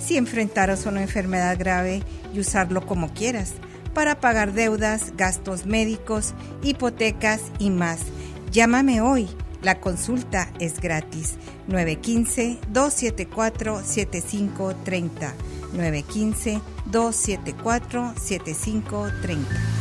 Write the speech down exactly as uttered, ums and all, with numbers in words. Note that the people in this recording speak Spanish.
si enfrentaras una enfermedad grave y usarlo como quieras, para pagar deudas, gastos médicos, hipotecas y más. Llámame hoy. La consulta es gratis. nueve uno cinco, dos siete cuatro, siete cinco tres cero. nueve uno cinco, dos siete cuatro, siete cinco tres cero.